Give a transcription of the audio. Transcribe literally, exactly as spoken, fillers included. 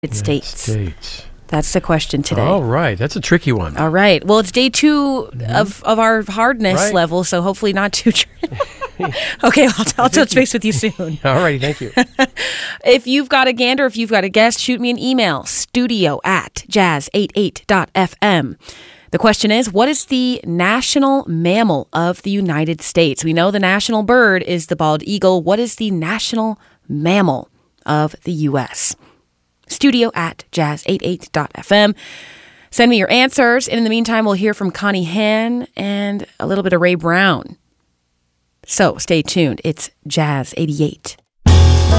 States. States. That's the question today. All right. That's a tricky one. All right. Well, it's day two mm-hmm. of, of our hardness right. level, so hopefully not too tricky. Okay, I'll, I'll touch base with you soon. All right. Thank you. If you've got a gander, if you've got a guest, shoot me an email, studio at jazz eighty-eight dot f m. The question is, what is the national mammal of the United States? We know the national bird is the bald eagle. What is the national mammal of the U S? Studio at jazz eighty-eight dot f m. Send me your answers. And in the meantime, we'll hear from Connie Hann and a little bit of Ray Brown. So stay tuned. It's Jazz eighty-eight.